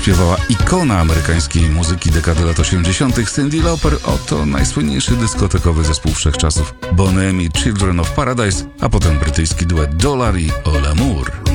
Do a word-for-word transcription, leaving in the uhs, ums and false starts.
śpiewała ikona amerykańskiej muzyki dekady lat osiemdziesiątych Cyndi Lauper. Oto najsłynniejszy dyskotekowy zespół wszechczasów Bon M i Children of Paradise, a potem brytyjski duet Dollar i All Amour.